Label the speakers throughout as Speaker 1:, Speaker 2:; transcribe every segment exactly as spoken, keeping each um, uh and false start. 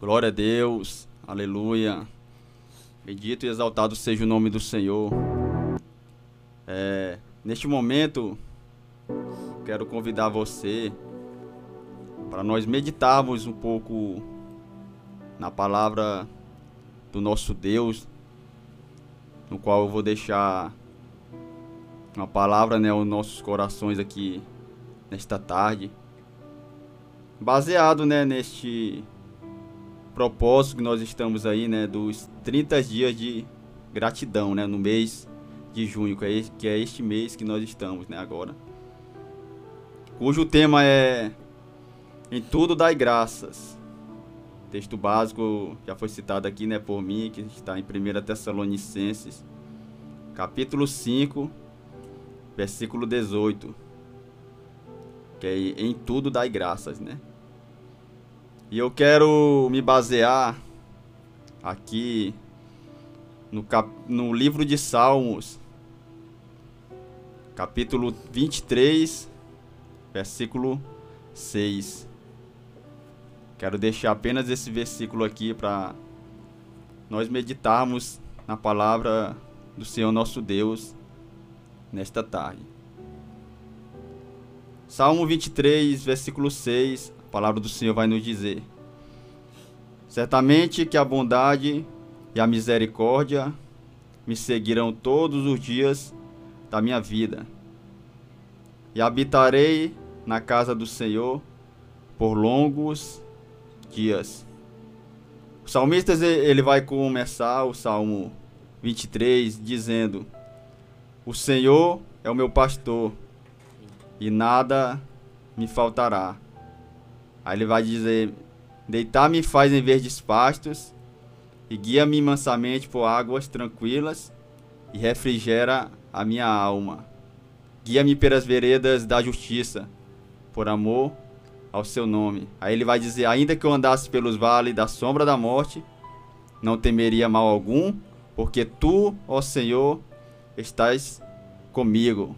Speaker 1: Glória a Deus, aleluia. Bendito e exaltado seja o nome do Senhor. É, neste momento, quero convidar você para nós meditarmos um pouco na palavra do nosso Deus, no qual eu vou deixar uma palavra, né, aos nossos corações aqui nesta tarde, baseado, né, neste propósito que nós estamos aí, né, dos trinta dias de gratidão, né, no mês de junho, que é, este, que é este mês que nós estamos, né, agora, cujo tema é Em Tudo Dai Graças. Texto básico já foi citado aqui, né, por mim, que está em primeira Tessalonicenses, capítulo cinco, versículo dezoito, que é em tudo dai graças, né? E eu quero me basear aqui no, cap... no livro de Salmos, capítulo vinte e três, versículo seis. Quero deixar apenas esse versículo aqui para nós meditarmos na palavra do Senhor nosso Deus nesta tarde. Salmo vinte e três, versículo seis. A palavra do Senhor vai nos dizer: certamente que a bondade e a misericórdia me seguirão todos os dias da minha vida, e habitarei na casa do Senhor por longos dias. O salmista, ele vai começar o Salmo vinte e três dizendo: o Senhor é o meu pastor e nada me faltará. Aí ele vai dizer: deitar-me faz em verdes pastos, e guia-me mansamente por águas tranquilas, e refrigera a minha alma. Guia-me pelas veredas da justiça, por amor ao seu nome. Aí ele vai dizer: ainda que eu andasse pelos vales da sombra da morte, não temeria mal algum, porque tu, ó Senhor, estás comigo.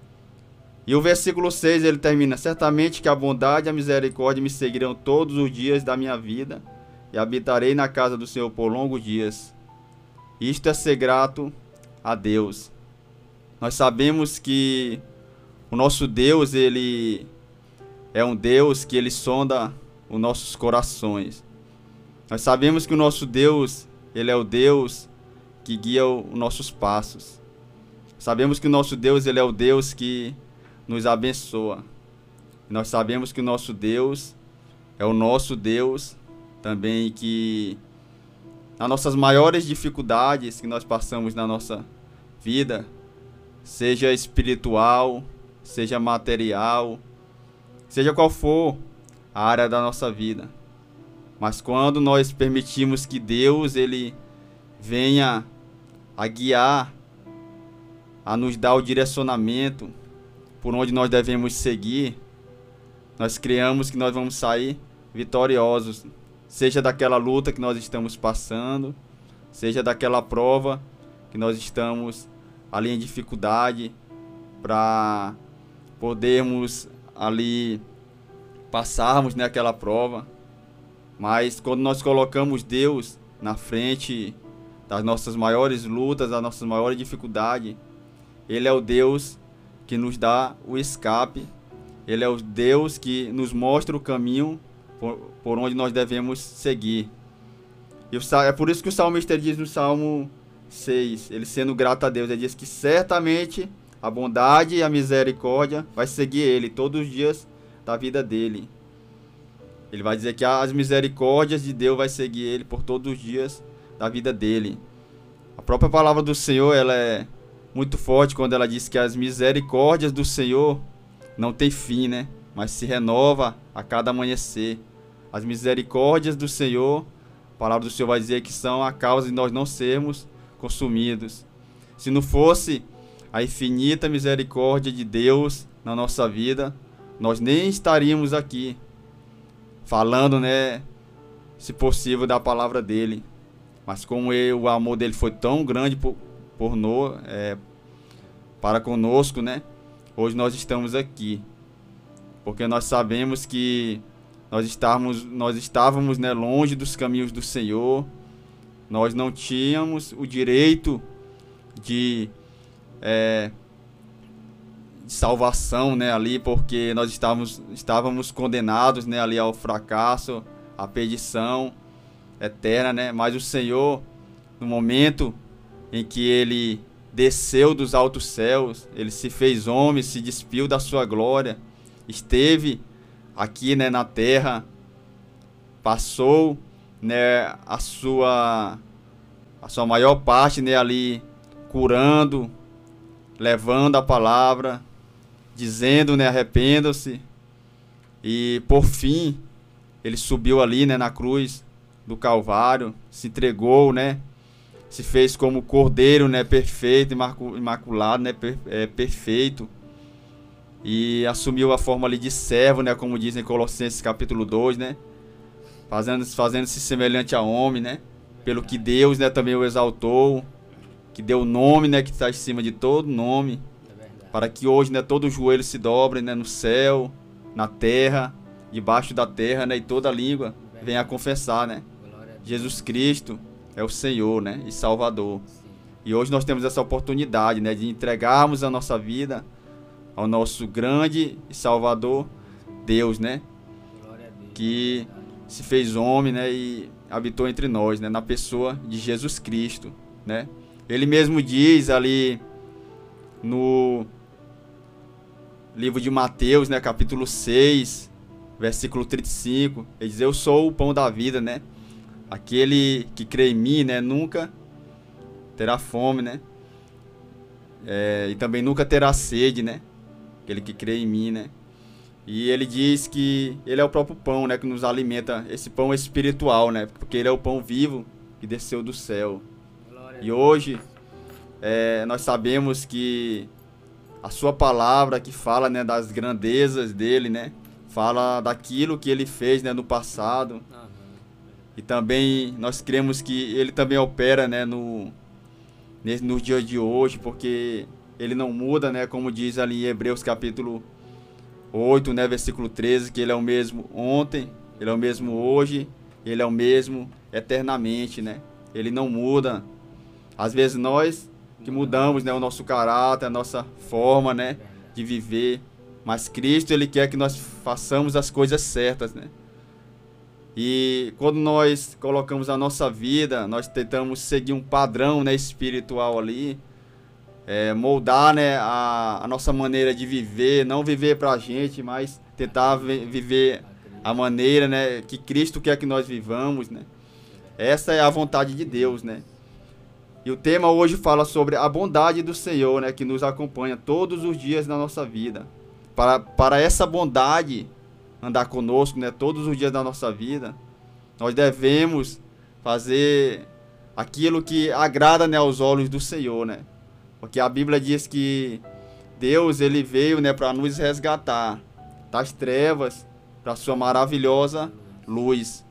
Speaker 1: E o versículo seis, ele termina: certamente que a bondade e a misericórdia me seguirão todos os dias da minha vida, e habitarei na casa do Senhor por longos dias. Isto é ser grato a Deus. Nós sabemos que o nosso Deus, ele é um Deus que ele sonda os nossos corações. Nós sabemos que o nosso Deus, ele é o Deus que guia os nossos passos. Sabemos que o nosso Deus, ele é o Deus que nos abençoa. Nós sabemos que o nosso Deus é o nosso Deus também, que nas nossas maiores dificuldades que nós passamos na nossa vida, seja espiritual, seja material, seja qual for a área da nossa vida, mas quando nós permitimos que Deus, ele venha a guiar, a nos dar o direcionamento por onde nós devemos seguir, nós criamos que nós vamos sair vitoriosos, seja daquela luta que nós estamos passando, seja daquela prova que nós estamos ali em dificuldade, para podermos ali passarmos naquela prova. Mas quando nós colocamos Deus na frente das nossas maiores lutas, das nossas maiores dificuldades, ele é o Deus que nos dá o escape, ele é o Deus que nos mostra o caminho por, por onde nós devemos seguir. E o, é por isso que o salmista diz no Salmo seis, ele sendo grato a Deus, ele diz que certamente a bondade e a misericórdia vai seguir ele todos os dias da vida dele. Ele vai dizer que as misericórdias de Deus vai seguir ele por todos os dias da vida dele. A própria palavra do Senhor, ela é muito forte quando ela diz que as misericórdias do Senhor não tem fim, né? Mas se renova a cada amanhecer. As misericórdias do Senhor, a palavra do Senhor vai dizer que são a causa de nós não sermos consumidos. Se não fosse a infinita misericórdia de Deus na nossa vida, nós nem estaríamos aqui falando, né, se possível, da palavra dele. Mas como ele, o amor dele foi tão grande por, por no, é, para conosco, né, hoje nós estamos aqui, porque nós sabemos que nós estávamos, nós estávamos, né, longe dos caminhos do Senhor. Nós não tínhamos o direito de, é, de salvação, né, ali, porque nós estávamos, estávamos condenados, né, ali ao fracasso, à perdição eterna, né? Mas o Senhor, no momento em que Ele desceu dos altos céus, Ele se fez homem, se despiu da sua glória, esteve aqui, né, na terra, passou, né, a sua a sua maior parte, né, ali curando, levando a palavra, dizendo, né, arrependam-se. E por fim, ele subiu ali, né, na cruz do Calvário, se entregou, né, se fez como cordeiro, né, perfeito, imaculado, né, per, é, perfeito. E assumiu a forma ali de servo, né, como diz em Colossenses capítulo dois, né, fazendo, fazendo-se semelhante a homem, né, pelo que Deus, né, também o exaltou, que deu o nome, né, que está acima de todo nome, para que hoje, né, todo joelho se dobre, né, no céu, na terra, debaixo da terra, né, e toda língua venha a confessar, né, Jesus Cristo é o Senhor, né, e Salvador. E hoje nós temos essa oportunidade, né, de entregarmos a nossa vida ao nosso grande e Salvador Deus, né, que se fez homem, né, e habitou entre nós, né, na pessoa de Jesus Cristo, né. Ele mesmo diz ali no livro de Mateus, né, capítulo seis, versículo trinta e cinco, ele diz: eu sou o pão da vida, né, aquele que crê em mim, né, nunca terá fome, né, é, e também nunca terá sede, né, aquele que crê em mim, né. E ele diz que ele é o próprio pão, né, que nos alimenta, esse pão espiritual, né, porque ele é o pão vivo que desceu do céu. E hoje é, nós sabemos que a sua palavra que fala, né, das grandezas dele, né, fala daquilo que ele fez, né, no passado. E também nós cremos que ele também opera, né, no, nos dias de hoje, porque ele não muda, né, como diz ali em Hebreus capítulo oito, né, versículo treze, que ele é o mesmo ontem, ele é o mesmo hoje, ele é o mesmo eternamente, né? Ele não muda. Às vezes nós que mudamos, né, o nosso caráter, a nossa forma, né, de viver, mas Cristo, ele quer que nós façamos as coisas certas, né? E quando nós colocamos a nossa vida, nós tentamos seguir um padrão, né, espiritual ali, É, moldar, né, a, a nossa maneira de viver, não viver pra gente, mas tentar vi- viver a maneira, né, que Cristo quer que nós vivamos, né. Essa é a vontade de Deus, né. E o tema hoje fala sobre a bondade do Senhor, né, que nos acompanha todos os dias na nossa vida. Para, para essa bondade andar conosco, né, todos os dias da nossa vida, nós devemos fazer aquilo que agrada, né, aos olhos do Senhor, né. Porque a Bíblia diz que Deus, ele veio, né, para nos resgatar das trevas para a sua maravilhosa luz.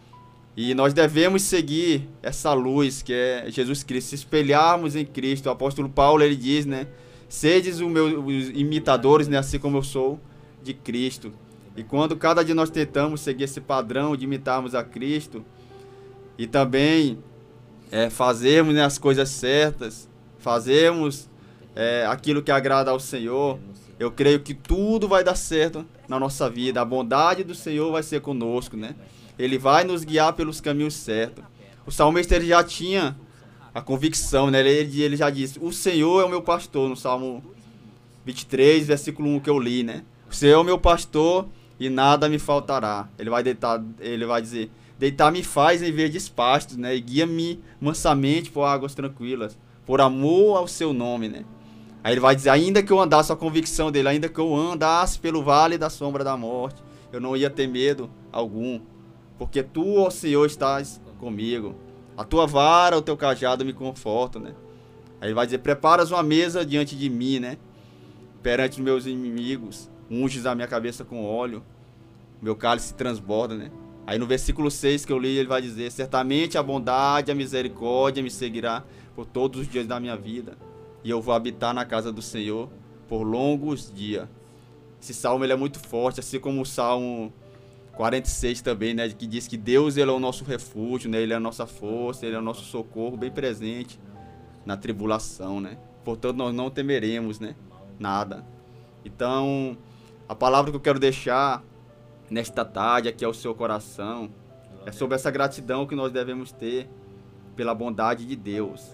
Speaker 1: E nós devemos seguir essa luz que é Jesus Cristo, se espelharmos em Cristo. O apóstolo Paulo, ele diz, né, sedes os meus imitadores, né, assim como eu sou de Cristo. E quando cada dia nós tentamos seguir esse padrão de imitarmos a Cristo e também é, fazermos, né, as coisas certas, fazemos é, aquilo que agrada ao Senhor, eu creio que tudo vai dar certo na nossa vida. A bondade do Senhor vai ser conosco, né? Ele vai nos guiar pelos caminhos certos. O salmista, ele já tinha a convicção, né? Ele, ele já disse: o Senhor é o meu pastor, no Salmo vinte e três, versículo um que eu li, né? O Senhor é o meu pastor e nada me faltará. Ele vai deitar, ele vai dizer: deitar-me faz em verdes pastos, né? E guia-me mansamente por águas tranquilas, por amor ao seu nome, né? Aí ele vai dizer: ainda que eu andasse, a convicção dele, ainda que eu andasse pelo vale da sombra da morte, eu não ia ter medo algum, porque tu, ó Senhor, estás comigo. A tua vara, o teu cajado me confortam, né? Aí ele vai dizer: preparas uma mesa diante de mim, né? Perante os meus inimigos, unges a minha cabeça com óleo, meu cálice transborda, né? Aí no versículo seis que eu li, ele vai dizer: certamente a bondade, a misericórdia me seguirá por todos os dias da minha vida, e eu vou habitar na casa do Senhor por longos dias. Esse salmo, ele é muito forte, assim como o Salmo quarenta e seis também, né, que diz que Deus, ele é o nosso refúgio, né, ele é a nossa força, ele é o nosso socorro bem presente na tribulação, né? Portanto, nós não temeremos, né, nada. Então, a palavra que eu quero deixar nesta tarde aqui ao seu coração é sobre essa gratidão que nós devemos ter pela bondade de Deus.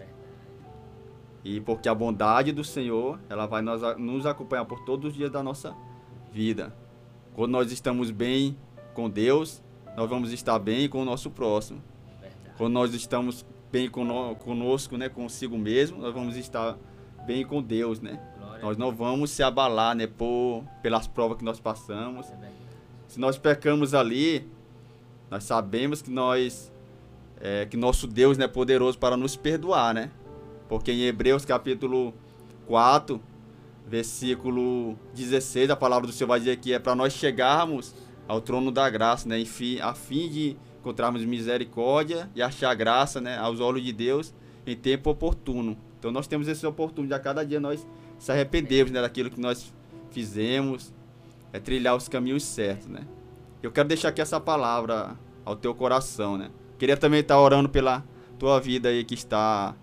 Speaker 1: E porque a bondade do Senhor, ela vai nos, nos acompanhar por todos os dias da nossa vida. Quando nós estamos bem com Deus, nós vamos estar bem com o nosso próximo. Quando nós estamos bem conosco, né, consigo mesmo, nós vamos estar bem com Deus, né? Nós não vamos se abalar, né, por, pelas provas que nós passamos. Se nós pecamos ali, nós sabemos que nós é, que nosso Deus, né, é poderoso para nos perdoar, né? Porque em Hebreus capítulo quatro, versículo dezesseis, a palavra do Senhor vai dizer que é para nós chegarmos ao trono da graça, né, enfim, a fim de encontrarmos misericórdia e achar graça, né, aos olhos de Deus em tempo oportuno. Então nós temos essa oportunidade a cada dia nós se arrependermos, né, daquilo que nós fizemos, é trilhar os caminhos certos, né. Eu quero deixar aqui essa palavra ao teu coração, né. Queria também estar orando pela tua vida aí que está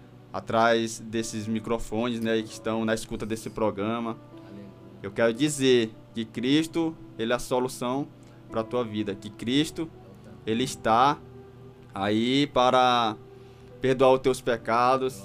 Speaker 1: atrás desses microfones, né, que estão na escuta desse programa. Eu quero dizer que Cristo, ele é a solução para a tua vida, que Cristo, ele está aí para perdoar os teus pecados,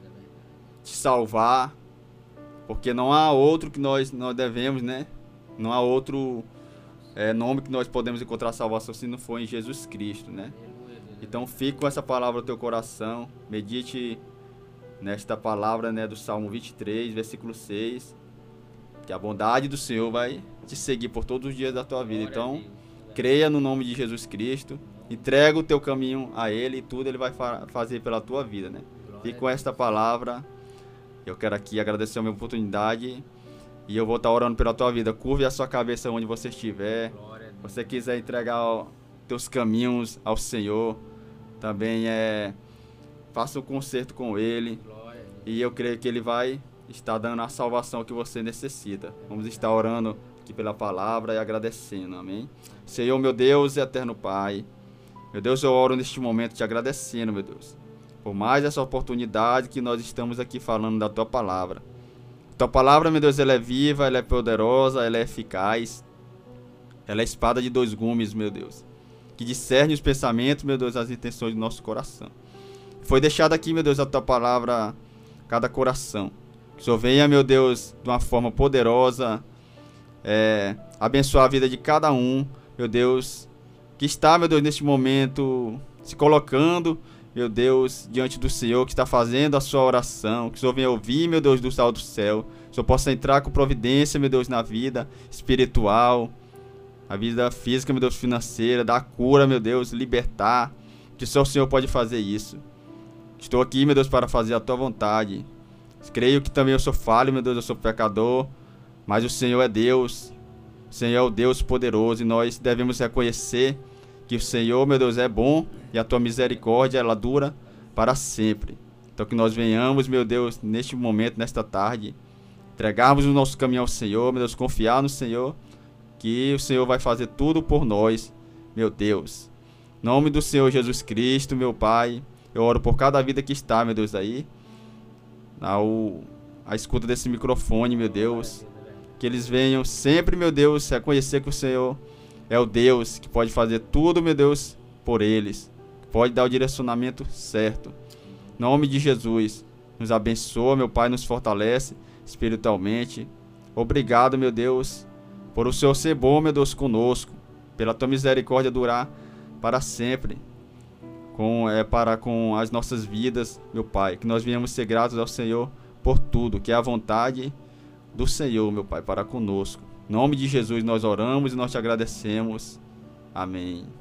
Speaker 1: te salvar, porque não há outro que nós, nós devemos, né, não há outro é, nome que nós podemos encontrar salvação se não for em Jesus Cristo, né. Então fique com essa palavra no teu coração, medite nesta palavra, né, do Salmo vinte e três, versículo seis, que a bondade do Senhor vai te seguir por todos os dias da tua vida. Então, creia no nome de Jesus Cristo, entrega o teu caminho a Ele e tudo Ele vai fa fazer pela tua vida, né? E com esta palavra, eu quero aqui agradecer a minha oportunidade e eu vou estar orando pela tua vida. Curve a sua cabeça onde você estiver. Se você quiser entregar os teus caminhos ao Senhor, também é... faça um concerto com Ele e eu creio que Ele vai estar dando a salvação que você necessita. Vamos estar orando aqui pela palavra e agradecendo, amém? Senhor, meu Deus e eterno Pai, meu Deus, eu oro neste momento te agradecendo, meu Deus, por mais essa oportunidade que nós estamos aqui falando da Tua palavra. Tua palavra, meu Deus, ela é viva, ela é poderosa, ela é eficaz, ela é espada de dois gumes, meu Deus, que discerne os pensamentos, meu Deus, as intenções do nosso coração. Foi deixado aqui, meu Deus, a Tua palavra a cada coração. Que o Senhor venha, meu Deus, de uma forma poderosa, é, abençoar a vida de cada um, meu Deus, que está, meu Deus, neste momento, se colocando, meu Deus, diante do Senhor, que está fazendo a sua oração. Que o Senhor venha ouvir, meu Deus, do céu do céu. Que o Senhor possa entrar com providência, meu Deus, na vida espiritual, a vida física, meu Deus, financeira, dar cura, meu Deus, libertar. Que só o Senhor pode fazer isso. Estou aqui, meu Deus, para fazer a Tua vontade. Creio que também eu sou falho, meu Deus, eu sou pecador, mas o Senhor é Deus. O Senhor é o Deus poderoso e nós devemos reconhecer que o Senhor, meu Deus, é bom e a Tua misericórdia, ela dura para sempre. Então que nós venhamos, meu Deus, neste momento, nesta tarde, entregarmos o nosso caminho ao Senhor, meu Deus, confiar no Senhor, que o Senhor vai fazer tudo por nós, meu Deus. Em nome do Senhor Jesus Cristo, meu Pai, eu oro por cada vida que está, meu Deus, aí, ao, à escuta desse microfone, meu Deus, que eles venham sempre, meu Deus, reconhecer que o Senhor é o Deus que pode fazer tudo, meu Deus, por eles, pode dar o direcionamento certo. Em nome de Jesus, nos abençoa, meu Pai, nos fortalece espiritualmente. Obrigado, meu Deus, por o Senhor ser bom, meu Deus, conosco, pela Tua misericórdia durar para sempre. Com, é, para com as nossas vidas, meu Pai, que nós venhamos ser gratos ao Senhor por tudo, que é a vontade do Senhor, meu Pai, para conosco. Em nome de Jesus nós oramos e nós te agradecemos. Amém.